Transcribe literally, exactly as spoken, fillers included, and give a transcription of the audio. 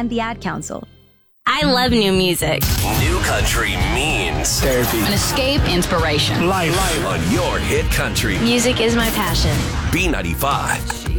and the Ad Council. I love new music. New country means therapy, an escape, inspiration, life, life. On your hit country. Music is my passion. B ninety-five.